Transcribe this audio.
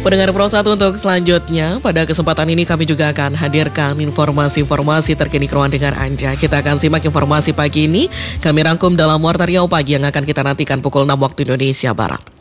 Pendengar Pro 1 untuk selanjutnya, pada kesempatan ini kami juga akan hadirkan informasi-informasi terkini keruan dengar Anda. Kita akan simak informasi pagi ini, kami rangkum dalam Warta Riau Pagi yang akan kita nantikan pukul 6 waktu Indonesia Barat.